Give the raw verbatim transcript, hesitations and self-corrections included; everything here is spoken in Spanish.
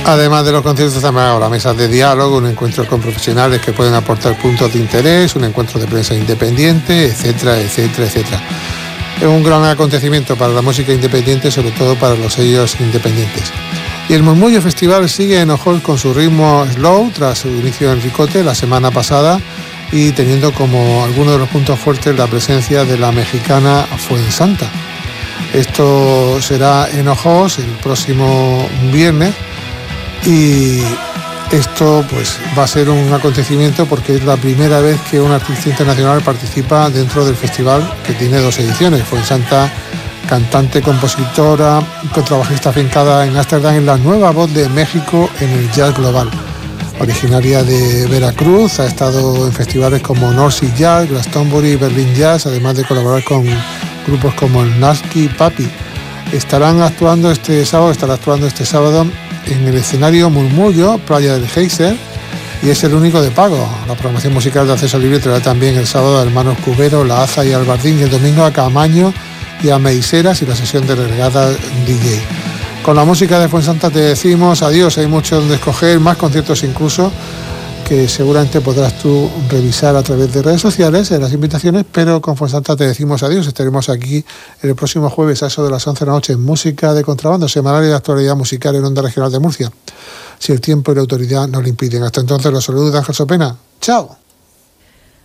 Además de los conciertos, también habrá mesas de diálogo, un encuentro con profesionales que pueden aportar puntos de interés, un encuentro de prensa independiente, etcétera, etcétera, etcétera. Es un gran acontecimiento para la música independiente, sobre todo para los sellos independientes. Y el Murmullo Festival sigue en Ojol con su ritmo slow tras su inicio en Ricote la semana pasada y teniendo como alguno de los puntos fuertes la presencia de la mexicana Fuensanta. Esto será en Ojos el próximo viernes y esto pues va a ser un acontecimiento porque es la primera vez que un artista internacional participa dentro del festival, que tiene dos ediciones. Fuensanta, cantante, compositora, contrabajista afincada en Ámsterdam, es la nueva voz de México en el jazz global. Originaria de Veracruz, ha estado en festivales como North Sea Jazz, Glastonbury, Berlin Jazz, además de colaborar con grupos como el Nasty Papi. Estarán actuando este sábado, estará actuando este sábado en el escenario Murmullo, Playa del Geyser, y es el único de pago. La programación musical de acceso libre traerá también el sábado a Hermanos Cubero, La Aza y Albardín, y el domingo a Camaño y a Meiseras y la sesión de regada D J. Con la música de Fuensanta te decimos adiós, hay mucho donde escoger, más conciertos incluso, que seguramente podrás tú revisar a través de redes sociales en las invitaciones, pero con Fuensanta te decimos adiós. Estaremos aquí el próximo jueves a eso de las once de la noche en Música de Contrabando, semanario de actualidad musical en Onda Regional de Murcia, si el tiempo y la autoridad nos lo impiden. Hasta entonces, los saludos de Ángel Sopena. ¡Chao!